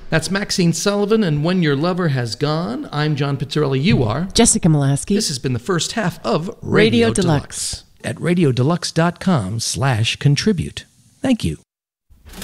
That's Maxine Sullivan and When Your Lover Has Gone. I'm John Pizzarelli. You are Jessica Molaski. This has been the first half of Radio Deluxe. At radiodeluxe.com/contribute. Thank you.